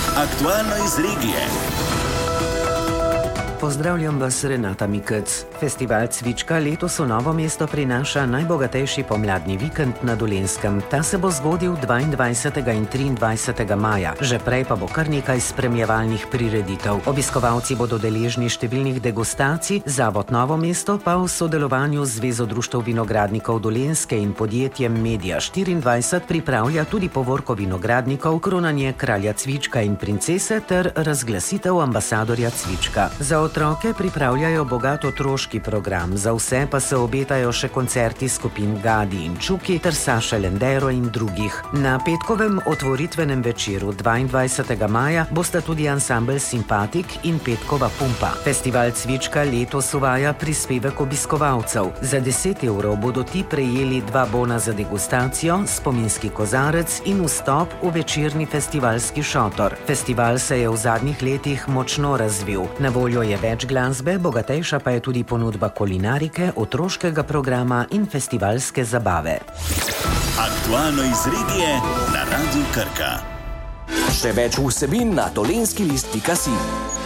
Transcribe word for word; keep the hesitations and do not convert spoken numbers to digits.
Aktualno iz regije. Pozdravljam vas, Renata Mikec. Festival Cvička letos v Novo mesto prinaša najbogatejši pomladni vikend na Dolenjskem. Ta se bo zgodil dvaindvajsetega in triindvajsetega maja, že prej pa bo kar nekaj spremljevalnih prireditev. Obiskovalci bodo deležni številnih degustacij, Zavod Novo mesto pa v sodelovanju z Zvezo društev vinogradnikov Dolenjske in podjetjem Media štiriindvajset pripravlja tudi povorko vinogradnikov, kronanje kralja Cvička in princese ter razglasitev ambasadorja Cvička. Za otroke pripravljajo bogat otroški program, za vse pa se obetajo še koncerti skupin Gadi in Čuki ter Saša Lendero in drugih. Na petkovem otvoritvenem večeru dvaindvajsetega maja bosta tudi ansambel Simpatik in Petkova pumpa. Festival Cvička letos uvaja prispevek obiskovalcev. Za deset evrov bodo ti prejeli dva bona za degustacijo, spominski kozarec in vstop v večerni festivalski šotor. Festival se je v zadnjih letih močno razvil. Na voljo je več glasbe, bogatejša pa je tudi ponudba kulinarike, otroškega programa in festivalske zabave. Aktualno iz regije na Radiu Krka. Še več vsebin na dolenjski list pika si.